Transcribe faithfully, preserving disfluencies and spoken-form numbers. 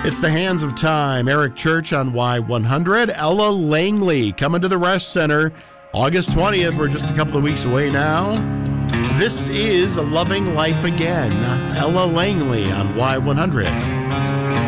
It's The Hands of Time. Eric Church on Y one hundred. Ella Langley coming to the Resch Center August twentieth. We're just a couple of weeks away now. This is A Loving Life Again. Ella Langley on Y one hundred.